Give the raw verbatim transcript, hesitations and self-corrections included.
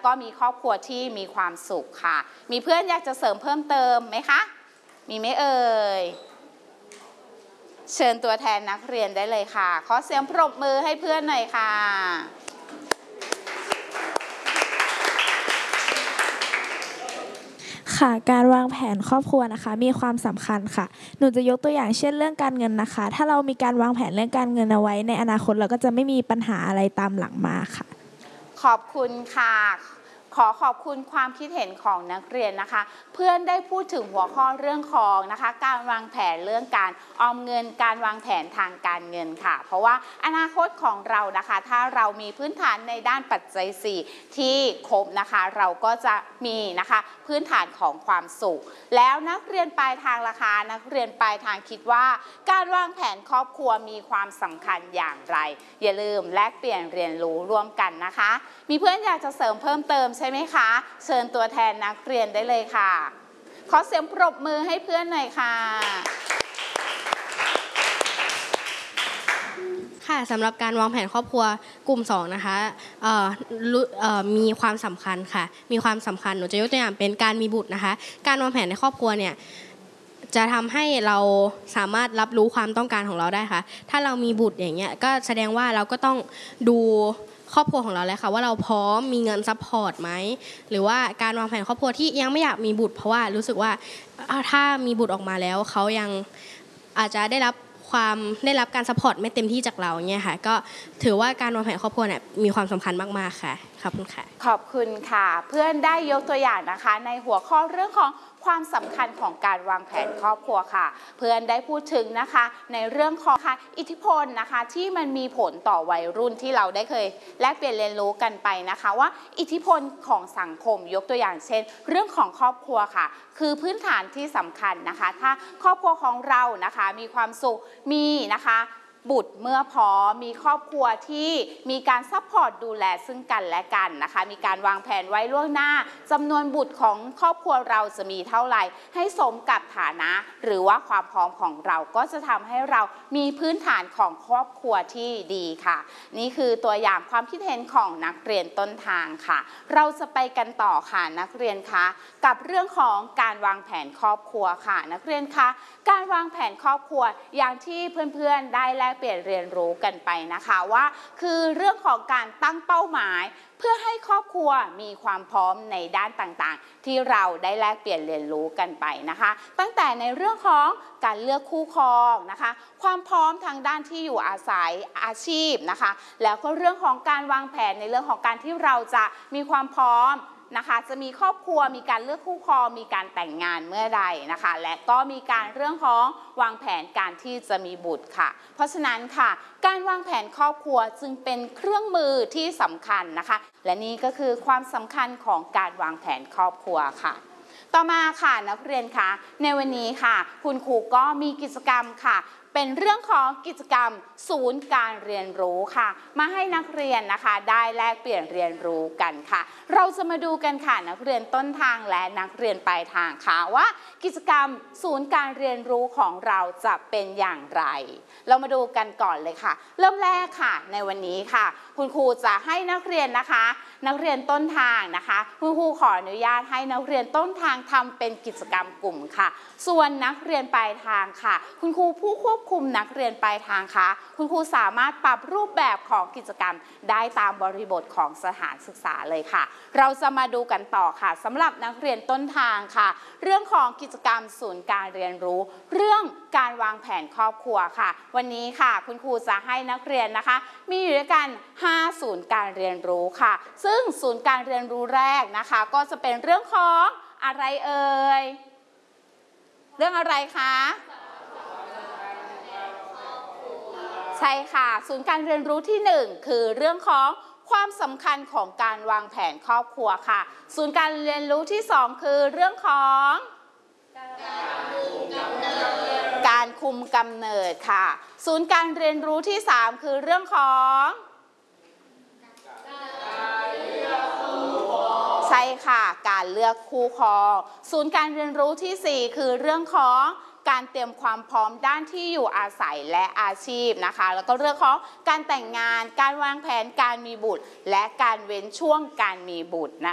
ก็มีครอบครัวที่มีความสุขค่ะมีเพื่อนอยากจะเสริมเพิ่มเติมไหมคะมีไหมเอ่ยเชิญตัวแทนนักเรียนได้เลยค่ะขอเสียงปรบมือให้เพื่อนหน่อยค่ะค่ะการวางแผนครอบครัวนะคะมีความสำคัญค่ะหนูจะยกตัวอย่างเช่นเรื่องการเงินนะคะถ้าเรามีการวางแผนเรื่องการเงินเอาไว้ในอนาคตเราก็จะไม่มีปัญหาอะไรตามหลังมาค่ะขอบคุณค่ะขอขอบคุณความคิดเห็นของนักเรียนนะคะเพื่อนได้พูดถึงหัวข้อเรื่องของนะคะการวางแผนเรื่องการออมเงินการวางแผนทางการเงินค่ะเพราะว่าอนาคตของเรานะคะถ้าเรามีพื้นฐานในด้านปัจจัยสี่ที่ครบนะคะเราก็จะมีนะคะพื้นฐานของความสุขแล้วนักเรียนปลายทางราคานักเรียนปลายทางคิดว่าการวางแผนครอบครัวมีความสำคัญอย่างไรอย่าลืมแลกเปลี่ยนเรียนรู้ร่วมกันนะคะมีเพื่อนอยากจะเสริมเพิ่มเติมใช่ไหมคะเชิญตัวแทนนักเรียนได้เลยค่ะขอเสียงปรบมือให้เพื่อนหน่อยค่ะค่ะสำหรับการวางแผนครอบครัวกลุ่มสองนะคะเอ่อเอ่อมีความสำคัญค่ะมีความสำคัญหนูจะยกตัวอย่างเป็นการมีบุตรนะคะการวางแผนในครอบครัวเนี่ยจะทำให้เราสามารถรับรู้ความต้องการของเราได้ค่ะถ้าเรามีบุตรอย่างเงี้ยก็แสดงว่าเราก็ต้องดูครอบครัวของเราแล้วค่ะว่าเราพร้อมมีเงินซัพพอร์ตไหมหรือว่าการวางแผนครอบครัวที่ยังไม่อยากมีบุตรเพราะว่ารู้สึกว่าถ้ามีบุตรออกมาแล้วเขายังอาจจะได้รับความได้รับการซัพพอร์ตไม่เต็มที่จากเราเนี่ยค่ะก็ถือว่าการวางแผนครอบครัวเนี่ยมีความสำคัญมากๆค่ะขอบคุณค่ะขอบคุณค่ะเพื่อนได้ยกตัวอย่างนะคะในหัวข้อเรื่องของความสำคัญของการวางแผนครอบครัวค่ะเพื่อนได้พูดถึงนะคะในเรื่องของอิทธิพลนะคะที่มันมีผลต่อวัยรุ่นที่เราได้เคยแลกเปลี่ยนเรียนรู้กันไปนะคะว่าอิทธิพลของสังคมยกตัวอย่างเช่นเรื่องของครอบครัวค่ะคือพื้นฐานที่สำคัญนะคะถ้าครอบครัวของเรานะคะมีความสุขมีนะคะบุตรเมื่อพร้อมมีครอบครัวที่มีการซัพพอร์ตดูแลซึ่งกันและกันนะคะมีการวางแผนไว้ล่วงหน้าจำนวนบุตรของครอบครัวเราจะมีเท่าไหร่ให้สมกับฐานะหรือว่าความพร้อมของเราก็จะทำให้เรามีพื้นฐานของครอบครัวที่ดีค่ะนี่คือตัวอย่างความคิดเห็นของนักเรียนต้นทางค่ะเราจะไปกันต่อค่ะนักเรียนคะกับเรื่องของการวางแผนครอบครัวค่ะนักเรียนคะการวางแผนครอบครัวอย่างที่เพื่อนๆได้แลกเปลี่ยนเรียนรู้กันไปนะคะว่าคือเรื่องของการตั้งเป้าหมายเพื่อให้ครอบครัวมีความพร้อมในด้านต่างๆที่เราได้แลกเปลี่ยนเรียนรู้กันไปนะคะตั้งแต่ในเรื่องของการเลือกคู่ครองนะคะความพร้อมทางด้านที่อยู่อาศัยอาชีพนะคะแล้วก็เรื่องของการวางแผนในเรื่องของการที่เราจะมีความพร้อมนะคะจะมีครอบครัวมีการเลือกคู่ครองมีการแต่งงานเมื่อใดนะคะและก็มีการเรื่องของวางแผนการที่จะมีบุตรค่ะเพราะฉะนั้นค่ะการวางแผนครอบครัวจึงเป็นเครื่องมือที่สำคัญนะคะและนี่ก็คือความสำคัญของการวางแผนครอบครัวค่ะต่อมาค่ะนักเรียนคะในวันนี้ค่ะคุณครูก็มีกิจกรรมค่ะเป็นเรื่องของกิจกรรมศูนย์การเรียนรู้ค่ะมาให้นักเรียนนะคะได้แลกเปลี่ยนเรียนรู้กันค่ะเราจะมาดูกันค่ะนักเรียนต้นทางและนักเรียนปลายทางค่ะว่ากิจกรรมศูนย์การเรียนรู้ของเราจะเป็นอย่างไรเรามาดูกันก่อนเลยค่ะเริ่มแรกค่ะในวันนี้ค่ะคุณครูจะให้นักเรียนนะคะนักเรียนต้นทางนะคะคุณครูขออนุญาตให้นักเรียนต้นทางทำเป็นกิจกรรมกลุ่มค่ะส่วนนักเรียนปลายทางค่ะคุณครูผู้ควบคุมนักเรียนปลายทางค่ะคุณครูสามารถปรับรูปแบบของกิจกรรมได้ตามบริบทของสถานศึกษาเลยค่ะเราจะมาดูกันต่อค่ะสำหรับนักเรียนต้นทางค่ะเรื่องของกิจกรรมศูนย์การเรียนรู้เรื่องการวางแผนครอบครัวค่ะวันนี้ค่ะคุณครูจะให้นักเรียนนะคะมีอยู่ด้วยกันห้าศูนย์การเรียนรู้ค่ะซึ่งศูนย์การเรียนรู้แรกนะคะก็จะเป็นเรื่องของอะไรเอ่ยเรื่องอะไรคะใช่ค่ะศูนย์การเรียนรู้ที่หนึ่งคือเรื่องของความสำคัญของการวางแผนครอบครัวค่ะศูนย์การเรียนรู้ที่สองคือเรื่องของการคุมกำเนิดค่ะศูนย์การเรียนรู้ที่สามคือเรื่องของใช่ค่ะการเลือกคู่ครองศูนย์การเรียนรู้ที่สี่คือเรื่องของการเตรียมความพร้อมด้านที่อยู่อาศัยและอาชีพนะคะแล้วก็เรื่องของการแต่งงานการวางแผนการมีบุตรและการเว้นช่วงการมีบุตรนะ